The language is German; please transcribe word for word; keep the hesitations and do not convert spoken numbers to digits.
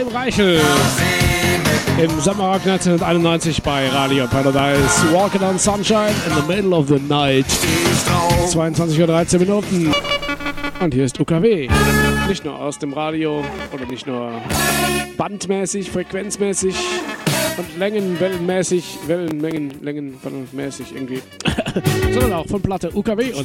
Achim Reichel im Sommerrock neunzehnhunderteinundneunzig bei Radio Paradise. Walking on Sunshine in the middle of the night. zweiundzwanzig Uhr dreizehn Minuten. Und hier ist U K W. Nicht nur aus dem Radio oder nicht nur bandmäßig, frequenzmäßig und Längen, wellenmäßig, Wellenmengen, Längen, wellenmäßig irgendwie, sondern auch von Platte U K W. Und